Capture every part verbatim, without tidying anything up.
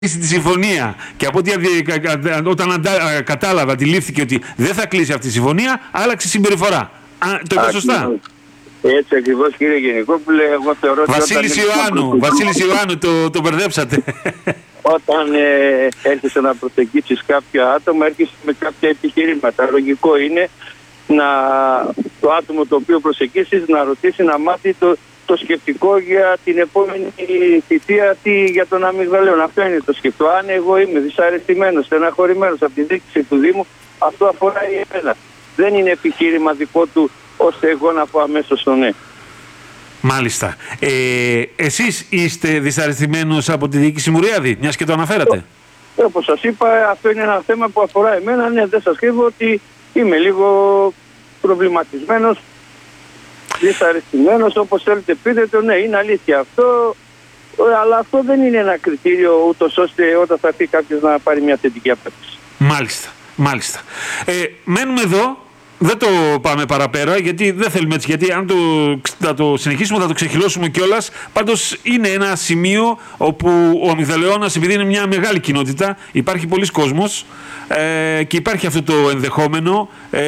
τη συμφωνία και από ό,τι όταν αντα... κατάλαβα, αντιλήφθηκε ότι δεν θα κλείσει αυτή η συμφωνία, άλλαξε συμπεριφορά. Α, το είπα σωστά? Έτσι ακριβώς, κύριε Γενικόπουλε. Εγώ θεωρώ ότι Βασίλης Ιωάννου, Βασίλης Ιωάννου, το, το μπερδέψατε. Όταν ε, έρχεσαι να προσεγγίσεις κάποιο άτομο, έρχεσαι με κάποια επιχειρήματα. Λογικό είναι να, το άτομο το οποίο προσεγγίσεις να ρωτήσει, να μάθει το, το σκεπτικό για την επόμενη θητεία τι, για τον αμυγδαλέον. Αυτό είναι το σκεπτικό. Αν εγώ είμαι δυσαρεστημένος, στεναχωρημένος από τη διοίκηση του Δήμου, αυτό αφορά εμένα. Δεν είναι επιχείρημα δικό του ώστε εγώ να πω αμέσως το ναι. Μάλιστα. Ε, εσείς είστε δυσαρεστημένος από τη διοίκηση Μουριάδη, μιας και το αναφέρατε? Ε, όπως σας είπα, αυτό είναι ένα θέμα που αφορά εμένα. Ναι, δεν σας κρύβω ότι είμαι λίγο προβληματισμένος, δυσαρεστημένος, όπως θέλετε πείτε το, ναι, είναι αλήθεια αυτό, αλλά αυτό δεν είναι ένα κριτήριο ούτως ώστε όταν θα πει κάποιος να πάρει μια θετική απάντηση. Μάλιστα, μάλιστα. Ε, μένουμε εδώ. Δεν το πάμε παραπέρα, γιατί δεν θέλουμε έτσι, γιατί αν το, θα το συνεχίσουμε θα το ξεχυλώσουμε κιόλας. Πάντως είναι ένα σημείο όπου ο Αμυγδαλεώνας, επειδή είναι μια μεγάλη κοινότητα, υπάρχει πολλής κόσμος ε, και υπάρχει αυτό το ενδεχόμενο, ε,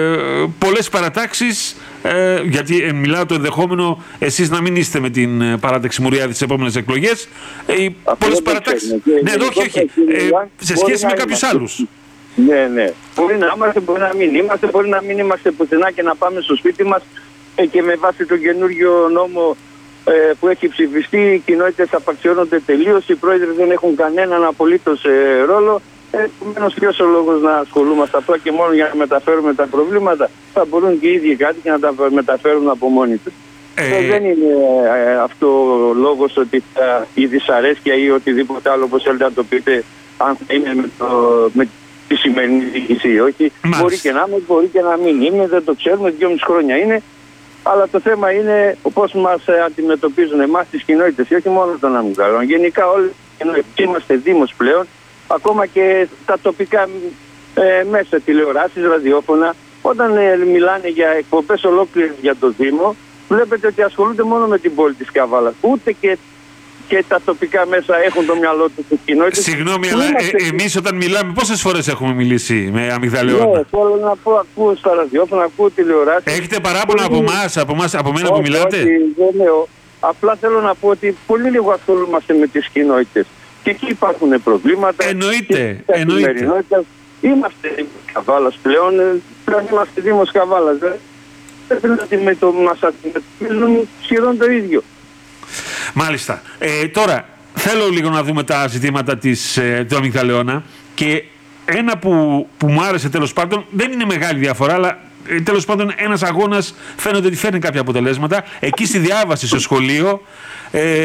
πολλές παρατάξεις, ε, γιατί ε, μιλάω το ενδεχόμενο εσείς να μην είστε με την παράταξη Μουριάδη στις επόμενες εκλογές, ε, πολλές παρατάξεις, ναι, ναι, όχι, όχι, ε, σε σχέση με κάποιους άλλους. Ναι, ναι. Μπορεί να είμαστε, μπορεί να μην είμαστε, μπορεί να μην είμαστε πουθενά και να πάμε στο σπίτι μας ε, και με βάση τον καινούργιο νόμο ε, που έχει ψηφιστεί, οι κοινότητες απαξιώνονται τελείως, οι πρόεδροι δεν έχουν κανέναν απολύτως ε, ρόλο. Επομένως, ποιος ο λόγος να ασχολούμαστε απλά και μόνο για να μεταφέρουμε τα προβλήματα? Θα μπορούν και οι ίδιοι κάτι και να τα μεταφέρουν από μόνοι τους. Ε... Ε, δεν είναι ε, αυτό ο λόγος ότι θα, η δυσαρέσκεια ή οτιδήποτε άλλο, όπως θέλετε να το πείτε, αν θα είναι με το. Με τη σημερινή διοίκηση, όχι. Μάλιστα. Μπορεί και να είμαι, μπορεί και να μην είμαι, δεν το ξέρουμε, δυόμιση χρόνια είναι. Αλλά το θέμα είναι πώς μας αντιμετωπίζουν εμάς τις κοινότητες, όχι μόνο των Αμυγδαλών. Γενικά όλοι είμαστε δήμος πλέον, ακόμα και τα τοπικά ε, μέσα, τηλεοράσεις, ραδιόφωνα, όταν ε, μιλάνε για εκπομπές ολόκληρες για το Δήμο, βλέπετε ότι ασχολούνται μόνο με την πόλη της Καβάλας. Ούτε και και τα τοπικά μέσα έχουν το μυαλό του στις κοινότητες. Συγγνώμη, αλλά ε, εμείς όταν μιλάμε, πόσες φορές έχουμε μιλήσει με Αμυγδαλεώνα? Ναι, θέλω να πω, ακούω στα ραδιόφωνα, ακούω τηλεοράσεις. Έχετε παράπονα από εμάς, από, εμάς, από μένα που μιλάτε? Όχι, δεν λέω. Απλά θέλω να πω ότι πολύ λίγο ασχολούμαστε με τις κοινότητες. Και εκεί υπάρχουν προβλήματα. Εννοείται, εννοείται. Είμαστε Καβάλας πλέον, πλέον είμαστε Δήμος Καβάλας. Δεν θέλω να το μας αντιμετωπίζουν σχεδόν το ίδιο. Μάλιστα. Ε, τώρα, θέλω λίγο να δούμε τα ζητήματα της, ε, του Αμυγδαλεώνα και ένα που, που μου άρεσε τέλος πάντων, δεν είναι μεγάλη διαφορά, αλλά ε, τέλος πάντων ένας αγώνας φαίνεται ότι φέρνει κάποια αποτελέσματα. Εκεί στη διάβαση στο σχολείο, ε,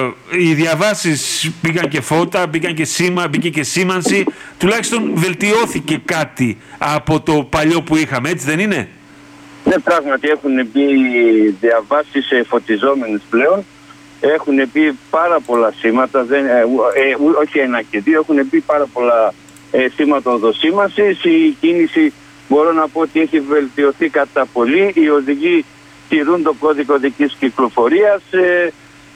οι διαβάσεις πήγαν και φώτα, πήγαν και σήμα, μπήκε και σήμανση, τουλάχιστον βελτιώθηκε κάτι από το παλιό που είχαμε, έτσι δεν είναι? Ναι, πράγματι έχουν μπει διαβάσεις φωτιζόμενες πλέον. Έχουν πει πάρα πολλά σήματα, δεν, ε, ε, όχι ένα και δύο, έχουν πει πάρα πολλά ε, σήματα οδοσήμασης. Η κίνηση μπορώ να πω ότι έχει βελτιωθεί κατά πολύ. Οι οδηγοί τηρούν το κώδικο οδικής κυκλοφορίας. Ε,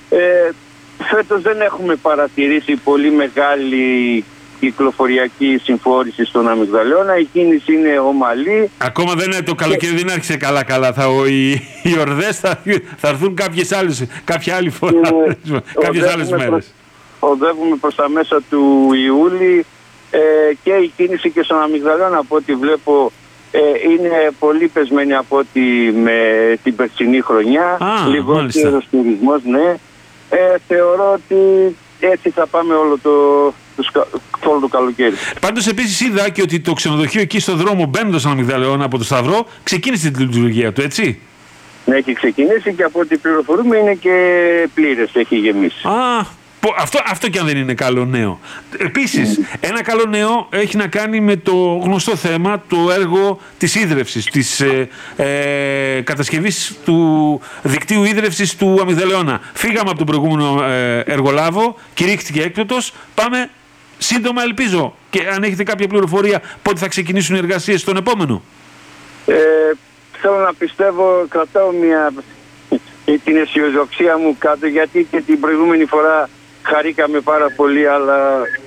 ε, φέτος δεν έχουμε παρατηρήσει πολύ μεγάλη κυκλοφοριακή συμφόρηση στον Αμυγδαλεώνα. Η κίνηση είναι ομαλή. Ακόμα δεν είναι, το καλοκαίρι δεν άρχισε καλά καλά. Θα, οι, οι ορδές θα, θα έρθουν κάποιες άλλες, κάποια άλλη φορά, ε, κάποιες άλλες μέρες. Προς, οδεύουμε προς τα μέσα του Ιούλη ε, και η κίνηση και στον Αμυγδαλεώνα από ό,τι βλέπω ε, είναι πολύ πεσμένη από ό,τι με την περσινή χρονιά. Λιγότερος τουρισμός, ναι. Ε, θεωρώ ότι έτσι θα πάμε όλο το... όλο το καλοκαίρι. Πάντως επίσης είδα και ότι το ξενοδοχείο εκεί στο δρόμο μπαίνοντας στον Αμυγδαλεώνα από το Σταυρό ξεκίνησε τη λειτουργία του, έτσι? Ναι, έχει ξεκινήσει και από ό,τι πληροφορούμε είναι και πλήρες, έχει γεμίσει. Α, αυτό, αυτό κι αν δεν είναι καλό νέο. Επίσης, mm. ένα καλό νέο έχει να κάνει με το γνωστό θέμα, το έργο της ίδρευσης, της ε, ε, κατασκευής του δικτύου ίδρευσης του Αμυγδαλεώνα. Φύγαμε από τον προηγούμενο ε, εργολάβο, κηρύχθηκε έκτοτος, πάμε σύντομα, ελπίζω. Και αν έχετε κάποια πληροφορία πότε θα ξεκινήσουν οι εργασίες στον επόμενο? Ε, θέλω να πιστεύω, κρατάω μια, την αισιοδοξία μου κάτω, γιατί και την προηγούμενη φορά χαρήκαμε πάρα πολύ, αλλά